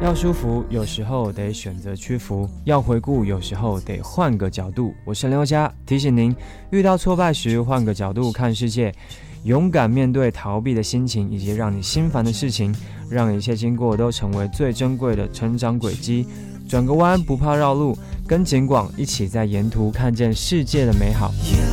要舒服，有时候得选择屈服；要回顾，有时候得换个角度。我是刘佳，提醒您，遇到挫败时，换个角度看世界，勇敢面对逃避的心情，以及让你心烦的事情，让一切经过都成为最珍贵的成长轨迹。转个弯，不怕绕路，跟景广一起在沿途看见世界的美好。